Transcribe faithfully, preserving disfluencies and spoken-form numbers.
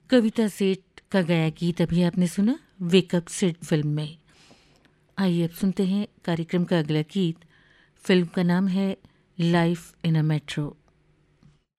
कविता सेठ का गाया गीत अभी आपने सुना वेकअप सिड फिल्म में। आइए अब सुनते हैं कार्यक्रम का अगला गीत। फिल्म का नाम है लाइफ इन अ मेट्रो।